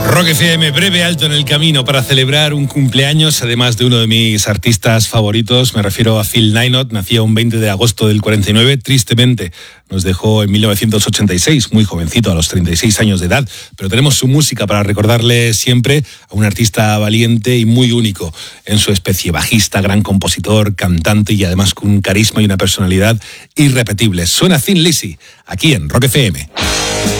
Rock FM, breve alto en el camino para celebrar un cumpleaños, además de uno de mis artistas favoritos. Me refiero a Phil Lynott. Nacía un 20 de agosto del 49. Tristemente nos dejó en 1986, muy jovencito, a los 36 años de edad. Pero tenemos su música para recordarle siempre a un artista valiente y muy único en su especie. Bajista, gran compositor, cantante y además con un carisma y una personalidad irrepetibles. Suena Thin Lizzy, aquí en Rock FM.